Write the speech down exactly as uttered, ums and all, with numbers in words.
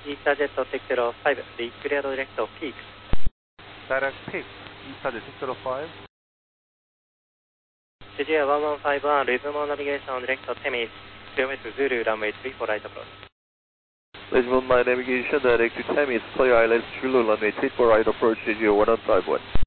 EasterJet six zero five, declare direct peak. Direct peak, EasterJet six zero five. C G A one one five one, resume navigation direct Temis, kilometer Zulu, runway three four right approach. Resume my navigation direct to Temis, clear I L S Zulu, runway three four right approach, C G A one one five one.